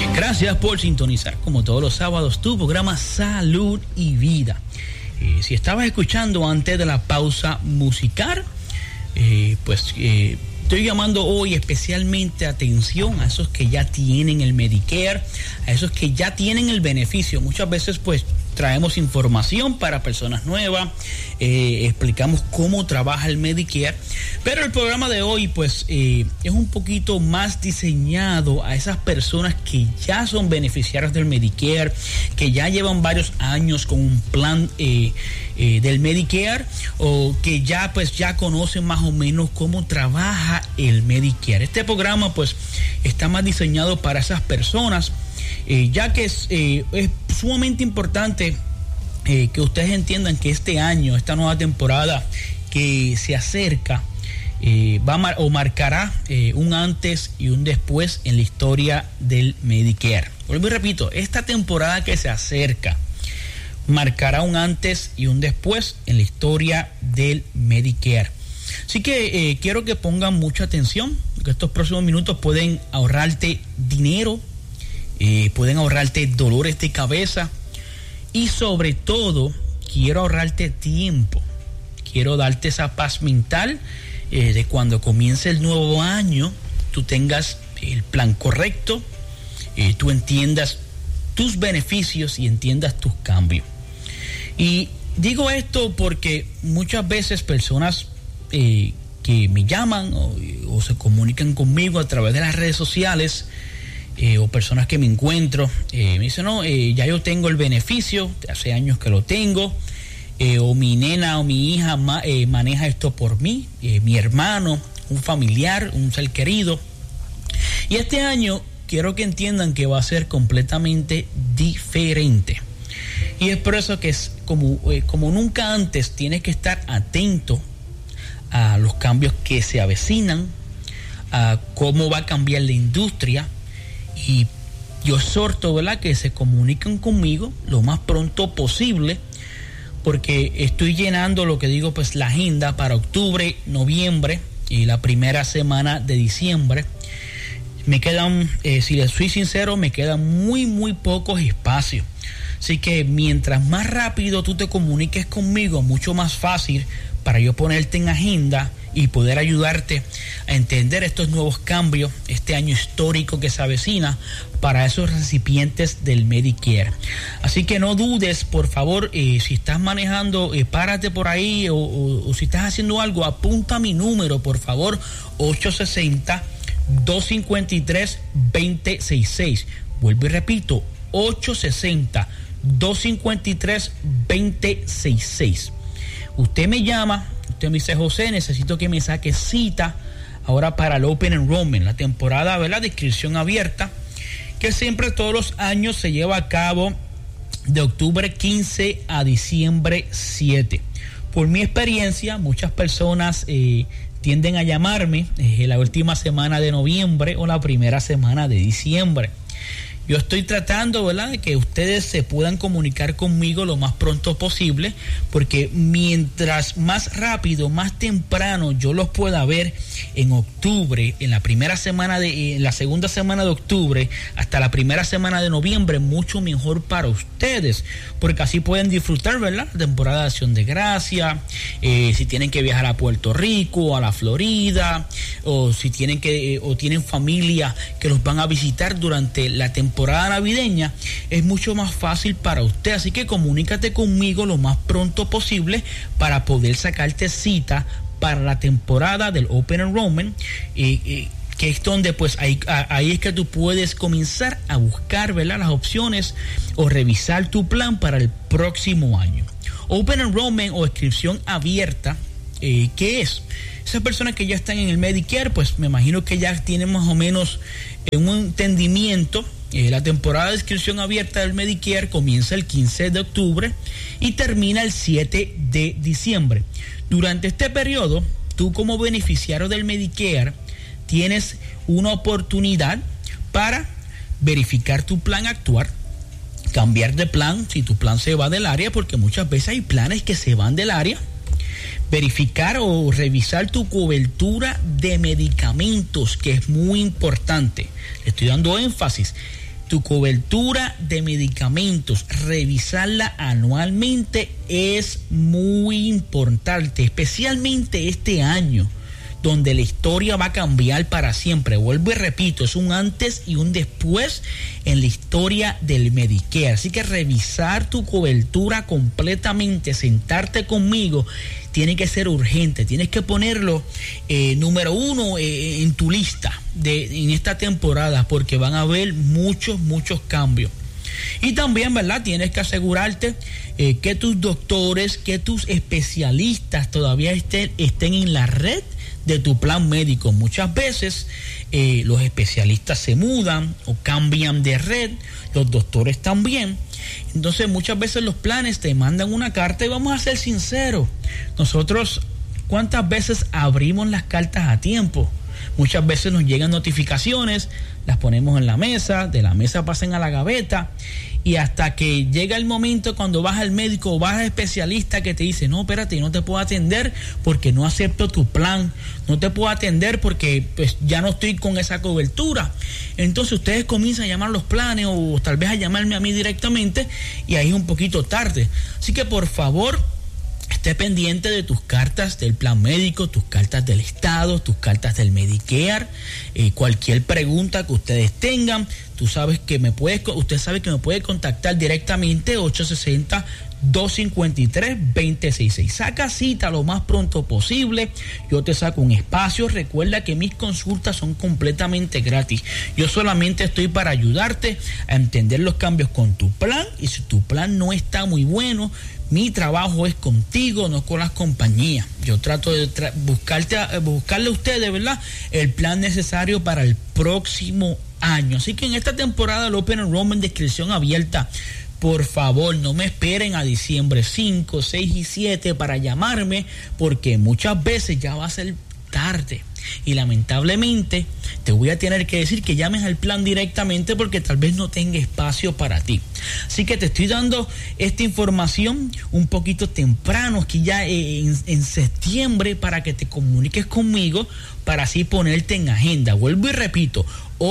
Gracias por sintonizar, como todos los sábados, tu programa Salud y Vida. Si estabas escuchando antes de la pausa musical, estoy llamando hoy especialmente atención a esos que ya tienen el Medicare, a esos que ya tienen el beneficio. Muchas veces traemos información para personas nuevas, explicamos cómo trabaja el Medicare, pero el programa de hoy es un poquito más diseñado a esas personas que ya son beneficiarios del Medicare, que ya llevan varios años con un plan del Medicare, o que ya conocen más o menos cómo trabaja el Medicare. Este programa está más diseñado para esas personas, ya que es sumamente importante que ustedes entiendan que este año, esta nueva temporada que se acerca, marcará un antes y un después en la historia del Medicare. Vuelvo y repito, esta temporada que se acerca marcará un antes y un después en la historia del Medicare. Así que quiero que pongan mucha atención, porque estos próximos minutos pueden ahorrarte dinero, pueden ahorrarte dolores de cabeza y sobre todo quiero ahorrarte tiempo. Quiero darte esa paz mental de cuando comience el nuevo año, tú tengas el plan correcto, tú entiendas tus beneficios y entiendas tus cambios. Y digo esto porque muchas veces personas que me llaman o se comunican conmigo a través de las redes sociales, o personas que me encuentro, me dicen, no, ya yo tengo el beneficio, hace años que lo tengo, o mi nena o mi hija maneja esto por mí, mi hermano, un familiar, un ser querido. Y este año quiero que entiendan que va a ser completamente diferente. Y es por eso que es como nunca antes tienes que estar atento a los cambios que se avecinan, a cómo va a cambiar la industria. Y yo exhorto, ¿verdad?, que se comuniquen conmigo lo más pronto posible, porque estoy llenando lo que digo, la agenda para octubre, noviembre y la primera semana de diciembre. Me quedan, si les soy sincero, me quedan muy pocos espacios. Así que mientras más rápido tú te comuniques conmigo, mucho más fácil para yo ponerte en agenda y poder ayudarte a entender estos nuevos cambios, este año histórico que se avecina para esos recipientes del Medicare. Así que no dudes, por favor, si estás manejando, párate por ahí o si estás haciendo algo, apunta mi número, por favor, 860-253-2066. Vuelvo y repito, 860-253-2066. Usted me llama, usted me dice, José, necesito que me saque cita ahora para el Open Enrollment, la temporada, ¿verdad?, de inscripción abierta, que siempre todos los años se lleva a cabo de octubre 15 a diciembre 7. Por mi experiencia, muchas personas tienden a llamarme la última semana de noviembre o la primera semana de diciembre. Yo estoy tratando, ¿verdad?, de que ustedes se puedan comunicar conmigo lo más pronto posible, porque mientras más rápido, más temprano yo los pueda ver en octubre, en la segunda semana de octubre hasta la primera semana de noviembre, mucho mejor para ustedes, porque así pueden disfrutar, ¿verdad?, la temporada de Acción de Gracia, si tienen que viajar a Puerto Rico, a la Florida, o si tienen tienen familia que los van a visitar durante la temporada navideña, es mucho más fácil para usted. Así que comunícate conmigo lo más pronto posible para poder sacarte cita para la temporada del Open Enrollment, que es donde ahí es que tú puedes comenzar a buscar, ¿verdad?, las opciones o revisar tu plan para el próximo año. Open Enrollment o inscripción abierta, ¿qué es? Esas personas que ya están en el Medicare, me imagino que ya tienen más o menos un entendimiento. La temporada de inscripción abierta del Medicare comienza el 15 de octubre y termina el 7 de diciembre. Durante este periodo, tú como beneficiario del Medicare tienes una oportunidad para verificar tu plan actual, cambiar de plan si tu plan se va del área, porque muchas veces hay planes que se van del área, verificar o revisar tu cobertura de medicamentos, que es muy importante. Le estoy dando énfasis. Tu cobertura de medicamentos, revisarla anualmente es muy importante, especialmente este año, donde la historia va a cambiar para siempre. Vuelvo y repito, es un antes y un después en la historia del Medicare. Así que revisar tu cobertura completamente, sentarte conmigo, tiene que ser urgente. Tienes que ponerlo número uno en tu lista en esta temporada, porque van a haber muchos cambios. Y también, ¿verdad? Tienes que asegurarte que tus doctores, que tus especialistas todavía estén en la red de tu plan médico. Muchas veces los especialistas se mudan o cambian de red, los doctores también. Entonces muchas veces los planes te mandan una carta, y vamos a ser sinceros, nosotros ¿cuántas veces abrimos las cartas a tiempo? Muchas veces nos llegan notificaciones, las ponemos en la mesa, de la mesa pasan a la gaveta, y hasta que llega el momento cuando vas al médico o vas al especialista que te dice, no, espérate, no te puedo atender porque no acepto tu plan, no te puedo atender porque pues ya no estoy con esa cobertura. Entonces ustedes comienzan a llamar los planes, o tal vez a llamarme a mí directamente, y ahí es un poquito tarde. Así que por favor, esté pendiente de tus cartas del plan médico, tus cartas del Estado, tus cartas del Medicare, cualquier pregunta que ustedes tengan. Usted sabe que me puede contactar directamente 860-253-2066. Saca cita lo más pronto posible. Yo te saco un espacio. Recuerda que mis consultas son completamente gratis. Yo solamente estoy para ayudarte a entender los cambios con tu plan, y si tu plan no está muy bueno, mi trabajo es contigo, no con las compañías. Yo trato de buscarle a ustedes, ¿verdad?, el plan necesario para el próximo año. Así que en esta temporada el Open Enrollment de inscripción abierta, por favor, no me esperen a diciembre 5, 6 y 7 para llamarme, porque muchas veces ya va a ser tarde. Y lamentablemente te voy a tener que decir que llames al plan directamente, porque tal vez no tenga espacio para ti. Así que te estoy dando esta información un poquito temprano, aquí ya en septiembre, para que te comuniques conmigo, para así ponerte en agenda. Vuelvo y repito,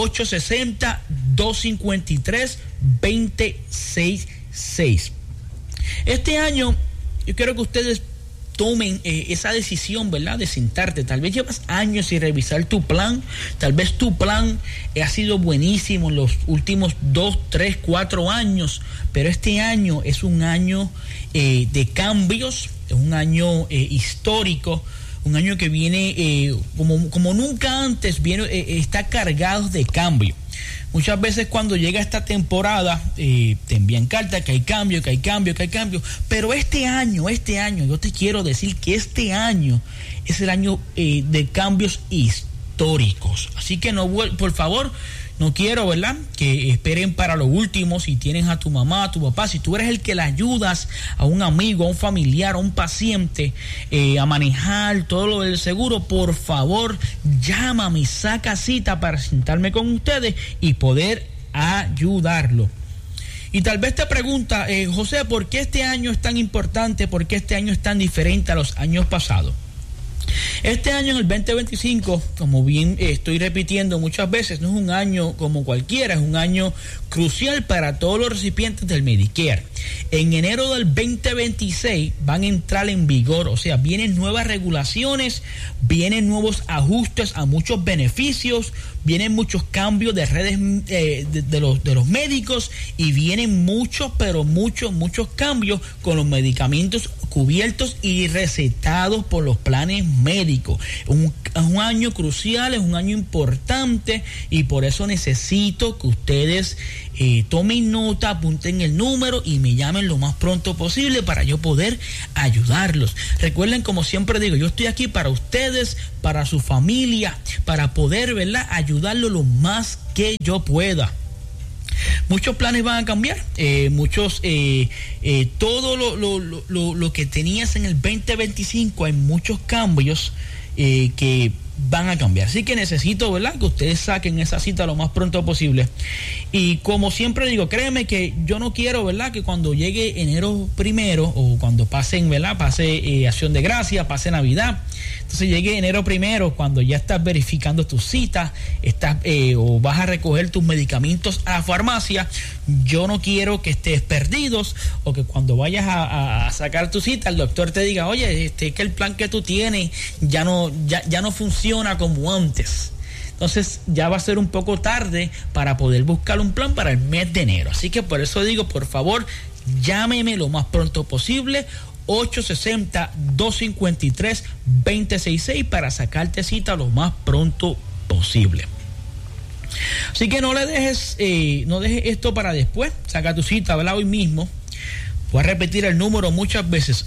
860-253-2066. Este año yo quiero que ustedes tomen esa decisión, ¿verdad?, de sentarte. Tal vez llevas años sin revisar tu plan. Tal vez tu plan ha sido buenísimo en los últimos 2, 3, 4 años, pero este año es un año de cambios, es un año histórico, un año que viene como nunca antes, está cargado de cambio. Muchas veces cuando llega esta temporada te envían cartas que hay cambio, pero este año yo te quiero decir que este año es el año de cambios históricos. Así que por favor, no quiero, ¿verdad?, que esperen para lo último. Si tienes a tu mamá, a tu papá, si tú eres el que le ayudas a un amigo, a un familiar, a un paciente a manejar todo lo del seguro, por favor, llámame, saca cita para sentarme con ustedes y poder ayudarlo. Y tal vez te pregunta, José, ¿por qué este año es tan importante? ¿Por qué este año es tan diferente a los años pasados? Este año, en el 2025, como bien estoy repitiendo muchas veces, no es un año como cualquiera, es un año crucial para todos los recipientes del Medicare. En enero del 2026 van a entrar en vigor, o sea, vienen nuevas regulaciones, vienen nuevos ajustes a muchos beneficios, vienen muchos cambios de redes de los médicos, y vienen muchos cambios con los medicamentos cubiertos y recetados por los planes médicos. Es un año crucial, es un año importante, y por eso necesito que ustedes tomen nota, apunten el número y me llamen lo más pronto posible para yo poder ayudarlos. Recuerden, como siempre digo, yo estoy aquí para ustedes, para su familia, para poder, ¿verdad?, ayudarlos lo más que yo pueda. Muchos planes van a cambiar, todo lo que tenías en el 2025, hay muchos cambios que van a cambiar. Así que necesito, ¿verdad?, que ustedes saquen esa cita lo más pronto posible. Y como siempre digo, créeme que yo no quiero, ¿verdad?, que cuando llegue enero primero o cuando pasen, ¿verdad?, pase Acción de Gracia, pase Navidad, entonces llegue enero primero, cuando ya estás verificando tus citas, o vas a recoger tus medicamentos a la farmacia, yo no quiero que estés perdidos o que cuando vayas a sacar tu cita el doctor te diga, oye, que el plan que tú tienes ya no funciona como antes. Entonces ya va a ser un poco tarde para poder buscar un plan para el mes de enero. Así que por eso digo, por favor, llámeme lo más pronto posible, 860-253-2066 para sacarte cita lo más pronto posible. Así que no dejes esto para después. Saca tu cita, ¿verdad?, hoy mismo. Voy a repetir el número muchas veces,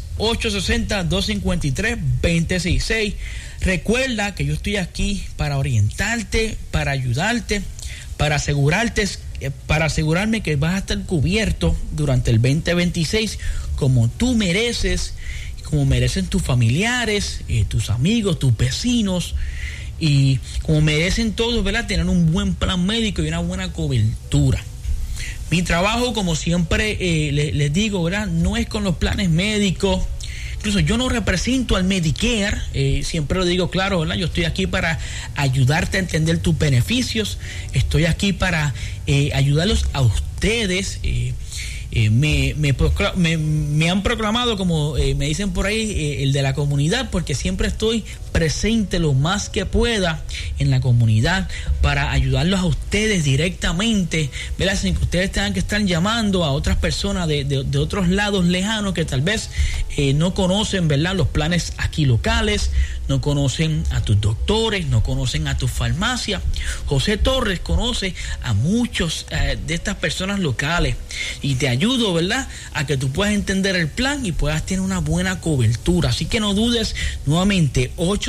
860-253-2066. Recuerda que yo estoy aquí para orientarte, para ayudarte, para asegurarme que vas a estar cubierto durante el 2026 como tú mereces, como merecen tus familiares, tus amigos, tus vecinos, y como merecen todos, ¿verdad?, tener un buen plan médico y una buena cobertura. Mi trabajo, como siempre les digo, ¿verdad?, no es con los planes médicos. Incluso yo no represento al Medicare, siempre lo digo claro, ¿verdad? Yo estoy aquí para ayudarte a entender tus beneficios, estoy aquí para ayudarlos a ustedes. Me han proclamado, como me dicen por ahí, el de la comunidad, porque siempre estoy presente lo más que pueda en la comunidad para ayudarlos a ustedes directamente, ¿verdad?, sin que ustedes tengan que estar llamando a otras personas de otros lados lejanos que tal vez no conocen, ¿verdad?, los planes aquí locales, no conocen a tus doctores, no conocen a tu farmacia. José Torres conoce a muchos de estas personas locales y te ayudo, ¿verdad?, a que tú puedas entender el plan y puedas tener una buena cobertura. Así que no dudes, nuevamente,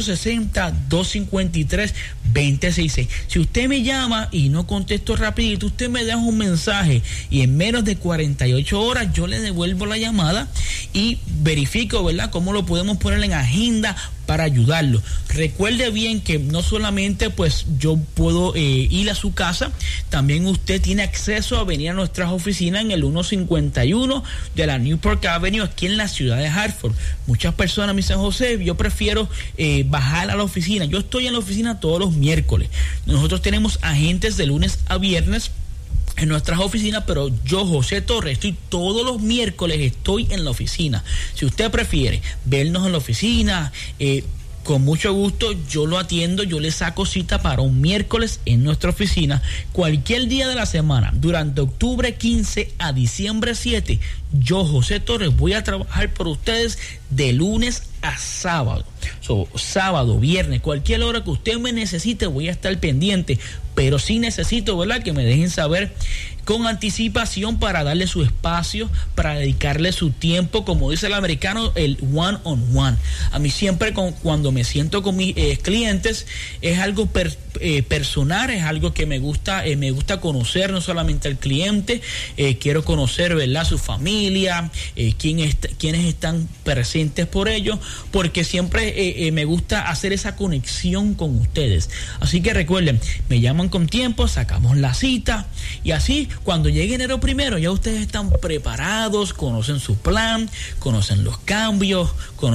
860-253-2066. Si usted me llama y no contesto rapidito, usted me deja un mensaje y en menos de 48 horas yo le devuelvo la llamada y verifico, ¿verdad?, cómo lo podemos poner en agenda para ayudarlo. Recuerde bien que no solamente pues yo puedo ir a su casa, también usted tiene acceso a venir a nuestras oficinas en el 151 de la Newport Avenue aquí en la ciudad de Hartford. Muchas personas me dicen, José, yo prefiero bajar a la oficina. Yo estoy en la oficina todos los miércoles. Nosotros tenemos agentes de lunes a viernes en nuestras oficinas, pero yo, José Torres, estoy todos los miércoles, estoy en la oficina. Si usted prefiere vernos en la oficina, con mucho gusto yo lo atiendo, yo le saco cita para un miércoles en nuestra oficina, cualquier día de la semana, durante octubre 15 a diciembre 7, yo, José Torres, voy a trabajar por ustedes de lunes a sábado. Sábado, viernes, cualquier hora que usted me necesite, voy a estar pendiente, pero sí necesito, ¿verdad?, que me dejen saber con anticipación para darle su espacio, para dedicarle su tiempo, como dice el americano, el one on one. A mí siempre cuando me siento con mis clientes es algo personal, es algo que me gusta conocer no solamente al cliente, quiero conocer, ¿verdad?, su familia, quiénes están presentes por ellos, porque siempre me gusta hacer esa conexión con ustedes. Así que recuerden, me llaman con tiempo, sacamos la cita y así cuando llegue enero primero ya ustedes están preparados, conocen su plan, conocen los cambios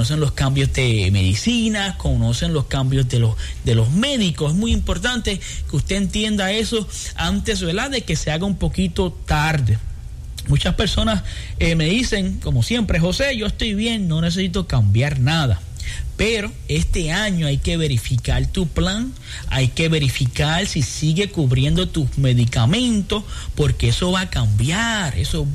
de medicina, conocen los cambios de los médicos. Es muy importante que usted entienda eso antes, ¿verdad?, de que se haga un poquito tarde. Muchas personas me dicen, como siempre, José, yo estoy bien, no necesito cambiar nada. Pero este año hay que verificar tu plan, hay que verificar si sigue cubriendo tus medicamentos, porque eso va a cambiar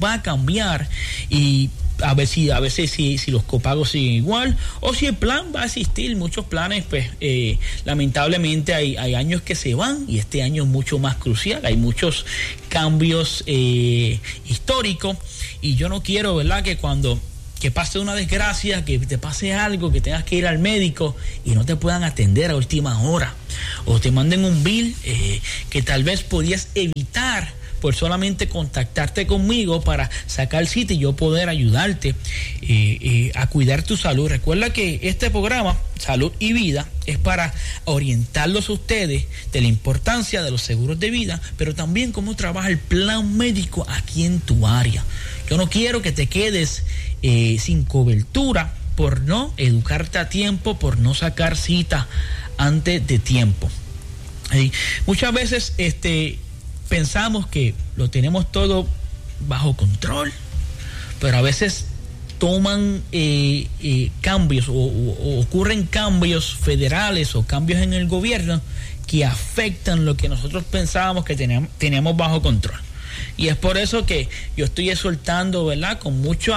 y a veces si los copagos siguen igual o si el plan va a existir. Muchos planes, pues lamentablemente hay años que se van y este año es mucho más crucial, hay muchos cambios históricos y yo no quiero, ¿verdad?, que pase una desgracia, que te pase algo, que tengas que ir al médico y no te puedan atender a última hora o te manden un bill que tal vez podías evitar por solamente contactarte conmigo para sacar cita y yo poder ayudarte a cuidar tu salud. Recuerda que este programa, Salud y Vida, es para orientarlos a ustedes de la importancia de los seguros de vida, pero también cómo trabaja el plan médico aquí en tu área. Yo no quiero que te quedes sin cobertura por no educarte a tiempo, por no sacar cita antes de tiempo. Muchas veces pensamos que lo tenemos todo bajo control, pero a veces toman cambios o ocurren cambios federales o cambios en el gobierno que afectan lo que nosotros pensábamos que teníamos bajo control. Y es por eso que yo estoy exhortando, ¿verdad? Con mucho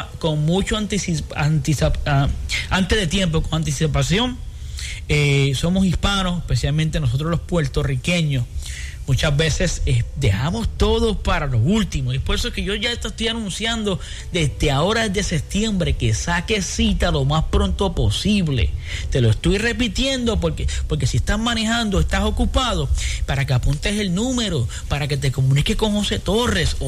antes de tiempo, con anticipación. Somos hispanos, especialmente nosotros los puertorriqueños. Muchas veces dejamos todo para lo último. Y es por eso que yo ya estoy anunciando desde ahora, desde septiembre, que saques cita lo más pronto posible. Te lo estoy repitiendo porque si estás manejando, estás ocupado, para que apuntes el número, para que te comuniques con José Torres,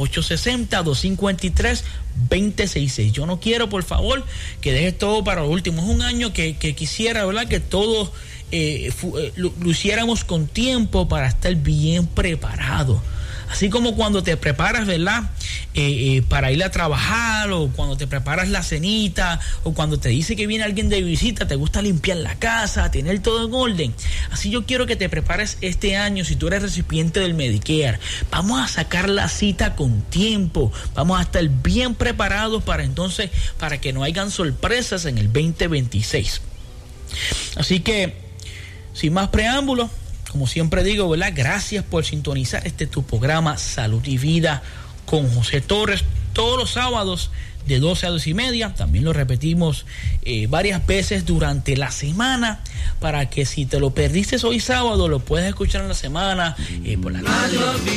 860-253-2066. Yo no quiero, por favor, que dejes todo para lo último. Es un año que quisiera, ¿verdad?, que todos lo hiciéramos con tiempo para estar bien preparados. Así como cuando te preparas, ¿verdad?, para ir a trabajar, o cuando te preparas la cenita, o cuando te dice que viene alguien de visita, te gusta limpiar la casa, tener todo en orden. Así yo quiero que te prepares este año. Si tú eres recipiente del Medicare, vamos a sacar la cita con tiempo, vamos a estar bien preparados para que no hayan sorpresas en el 2026. Así que, sin más preámbulos, como siempre digo, ¿verdad?, gracias por sintonizar tu programa Salud y Vida con José Torres, todos los sábados de 12 a 2:30. También lo repetimos varias veces durante la semana, para que si te lo perdiste hoy sábado, lo puedes escuchar en la semana por la tarde.